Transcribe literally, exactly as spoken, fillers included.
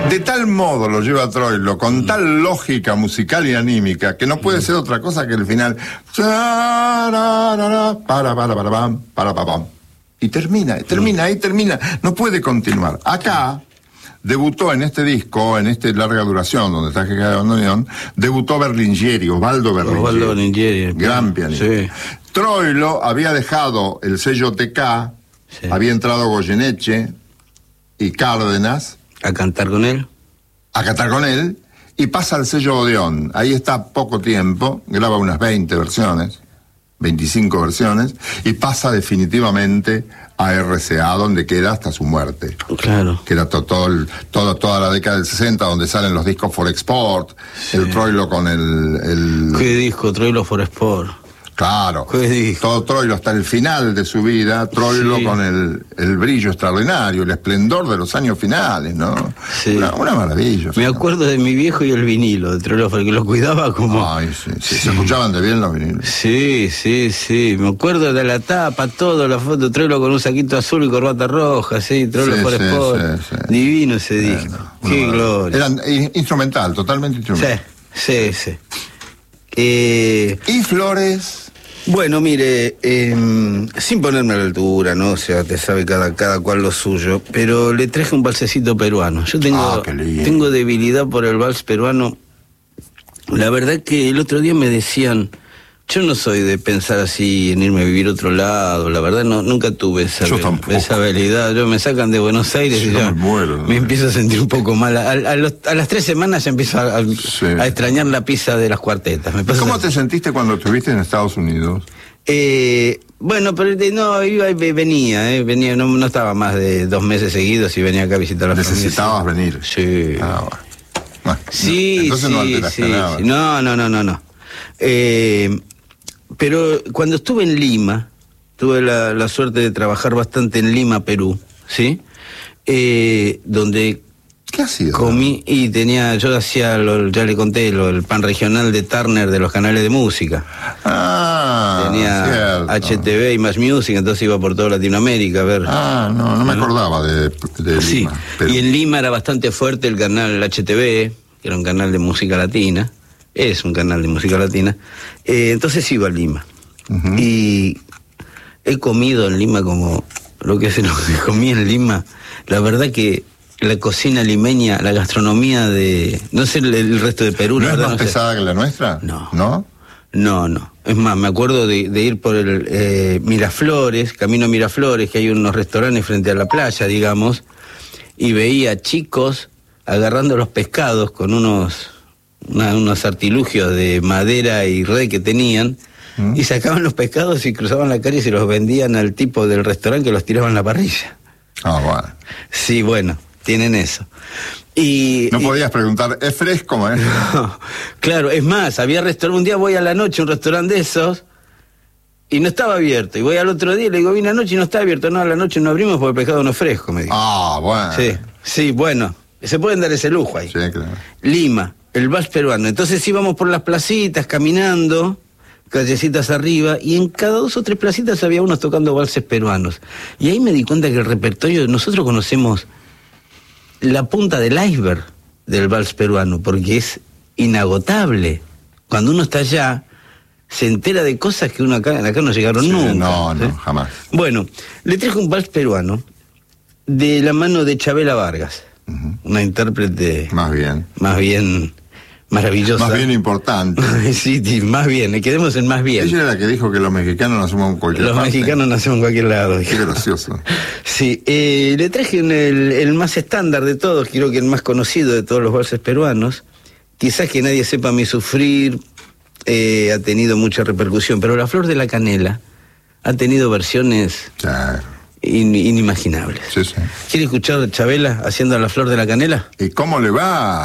De tal modo lo lleva Troilo, con tal lógica musical y anímica, que no puede ser otra cosa que el final. Para, para, para, pam, para, para, pam. Y termina, termina, ahí termina. No puede continuar. Acá debutó en este disco, en este larga duración, donde está que cae Bandoneón, debutó Berlingieri, Osvaldo Berlingieri. Osvaldo Berlingieri. Gran pianista. Sí. Troilo había dejado el sello T K, sí. Había entrado Goyeneche y Cárdenas. A cantar con él. A cantar con él, y pasa al sello Odeón. Ahí está poco tiempo, graba unas veinte versiones, veinticinco versiones, y pasa definitivamente a R C A, donde queda hasta su muerte. Claro. Que era to, todo el, todo, toda la década del sesenta, donde salen los discos For Export, sí. El Troilo con el, el... ¿Qué disco? Troilo For Export. Claro, ¿Qué todo Troilo hasta el final de su vida, Troilo sí. Con el, el brillo extraordinario, el esplendor de los años finales, ¿no? Sí. Una, una maravilla. Me acuerdo de mi viejo y el vinilo de Troilo, porque lo cuidaba como... Ay, sí, sí, sí. Se escuchaban de bien los vinilos. Sí, sí, sí, me acuerdo de la tapa, todo, la foto, Troilo con un saquito azul y corbata roja, sí, Troilo sí, For sí, Sport, sí, sí. Divino ese disco, bueno, qué bueno. Gloria. Eran instrumental, totalmente instrumental. Sí, sí, sí. Eh... ¿Y Flores? Bueno, mire, eh, sin ponerme a la altura, ¿no? O sea, te sabe cada, cada cual lo suyo, pero le traje un valsecito peruano. Yo tengo, ah, tengo debilidad por el vals peruano. La verdad que el otro día me decían, yo no soy de pensar así en irme a vivir a otro lado, la verdad no, nunca tuve esa, esa habilidad. Yo me sacan de Buenos Aires yo y ya me, muero, me empiezo a sentir un poco mal. A, a, los, a las tres semanas ya empiezo a, a, sí. a extrañar la pizza de las cuartetas. Me pasa ¿Cómo a... te sentiste cuando estuviste en Estados Unidos? Eh, bueno, pero no, iba y venía, eh, venía, no, no estaba más de dos meses seguidos y venía acá a visitar a la familia. ¿Necesitabas venir? Sí. Ah, bueno. Bueno, sí, entonces sí, no alteraste sí, nada. Sí. No, no, no, no, no. Eh... Pero cuando estuve en Lima, tuve la, la suerte de trabajar bastante en Lima, Perú, ¿sí? Eh, donde ¿Qué ha sido? Comí y tenía, yo hacía, lo, ya le conté, lo, el pan regional de Turner de los canales de música. Ah, tenía cierto. H T V y Más Music, entonces iba por toda Latinoamérica a ver. Ah, no, no me acordaba de, de sí. Lima. Pero... Y en Lima era bastante fuerte el canal H T V, que era un canal de música latina. Es un canal de música latina. Eh, entonces iba a Lima. Uh-huh. Y he comido en Lima como lo que se lo que comí en Lima. La verdad que la cocina limeña, la gastronomía de... No sé el, el resto de Perú. ¿No la es verdad, más no pesada sé. que la nuestra? No. ¿No? No, no. Es más, me acuerdo de, de ir por el eh, Miraflores, camino a Miraflores, que hay unos restaurantes frente a la playa, digamos, y veía chicos agarrando los pescados con unos... Una, unos artilugios de madera y red que tenían, ¿Mm? Y sacaban los pescados y cruzaban la calle y se los vendían al tipo del restaurante que los tiraba en la parrilla. Ah, oh, bueno. Sí, bueno, tienen eso. Y, no y, podías preguntar, ¿es fresco, eh? No, claro, es más, había restaurante, un día voy a la noche a un restaurante de esos y no estaba abierto. Y voy al otro día y le digo, vine anoche y no está abierto. No, a la noche no abrimos porque el pescado no es fresco, me dijo. Ah, bueno. Sí, sí, bueno, se pueden dar ese lujo ahí. Sí, claro. Lima. El vals peruano. Entonces íbamos por las placitas, caminando, callecitas arriba, y en cada dos o tres placitas había unos tocando valses peruanos. Y ahí me di cuenta que el repertorio, nosotros conocemos la punta del iceberg del vals peruano, porque es inagotable. Cuando uno está allá, se entera de cosas que uno acá, acá no llegaron sí, nunca. No, ¿sí? no, jamás. Bueno, le traje un vals peruano de la mano de Chabela Vargas, uh-huh. Una intérprete... Más bien. Más bien... maravillosa. Más bien importante. Sí, sí, más bien, quedemos en más bien. Ella era la que dijo que los mexicanos nacemos en cualquier Los parte. mexicanos nacemos en cualquier lado. Qué gracioso. Sí, eh, le traje el, el más estándar de todos, creo que el más conocido de todos los valses peruanos. Quizás que nadie sepa mi sufrir, eh, ha tenido mucha repercusión, pero La Flor de la Canela ha tenido versiones... Claro. In, inimaginables. Sí, sí. ¿Quiere escuchar a Chabela haciendo La Flor de la Canela? ¿Y cómo le va?